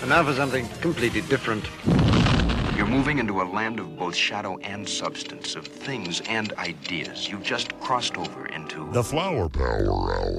And now for something completely different. You're moving into a land of both shadow and substance, of things and ideas. You've just crossed over into the Flower Power Hour.